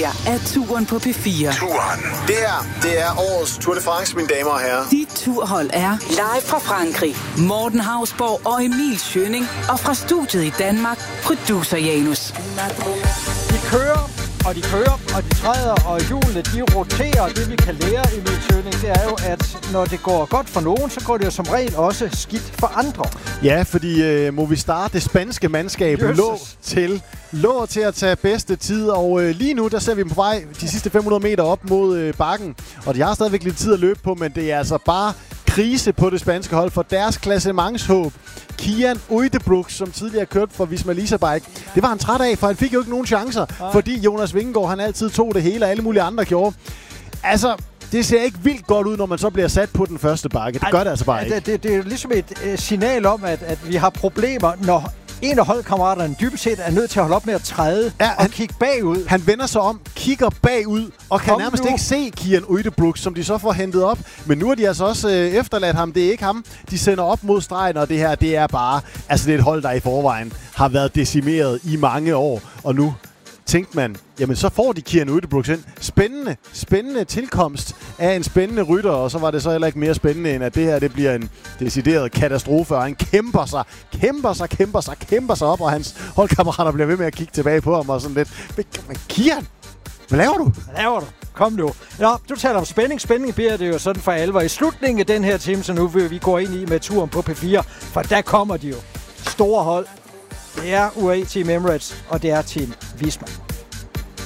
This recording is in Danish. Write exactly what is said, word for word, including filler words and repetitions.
her er Turen på P fire. Turen. Det her, det er årets Tour de France, mine damer og herrer. Dit turhold er live fra Frankrig. Morten Hausborg og Emil Schønning. Og fra studiet i Danmark, producer Janus. De kører, og de kører, og de træder, og hjulene, de roterer. Det vi kan lære i Emil Schønning, det er jo, at når det går godt for nogen, så går det jo som regel også skidt for andre. Ja, fordi øh, Movistar, det spanske mandskab, Jesus. lå til, lå til at tage bedste tid. Og øh, lige nu, der ser vi dem på vej de sidste fem hundrede meter op mod øh, bakken. Og de har stadigvæk lidt tid at løbe på, men det er altså bare krise på det spanske hold for deres klassementshåb. Kian Uijtdebroek, som tidligere kørt for Visma Lease Bike, det var han træt af, for han fik jo ikke nogen chancer, ah. fordi Jonas Vingegaard, han altid tog det hele, og alle mulige andre gjorde. Altså, det ser ikke vildt godt ud, når man så bliver sat på den første bakke. Det gør det altså bare ja, ikke. Det, det, det er jo ligesom et uh, signal om, at, at vi har problemer, når en af holdkammeraterne dybest set er nødt til at holde op med at træde ja, og han, kigge bagud. Han vender sig om, kigger bagud og kan Kom nærmest nu. ikke se Kian Uijtdebroek, som de så får hentet op. Men nu har de altså også øh, efterladt ham. Det er ikke ham, de sender op mod stregen, og det her, det er bare... Altså, det er et hold, der i forvejen har været decimeret i mange år, og nu tænkte man, jamen så får de Kian Uijtdebroek ind. Spændende, spændende tilkomst af en spændende rytter, og så var det så heller ikke mere spændende, end at det her, det bliver en decideret katastrofe, og han kæmper sig, kæmper sig, kæmper sig, kæmper sig op, og hans holdkammerater bliver ved med at kigge tilbage på ham, og sådan lidt, men Kian, hvad laver du? Hvad laver du? Kom nu. Nå, du taler om spænding. Spænding bliver det jo sådan for alvor i slutningen af den her time, så nu vil vi gå ind i med turen på P fire, for der kommer de jo. Store hold. Det er U A E Team Emirates, og det er Team Visma.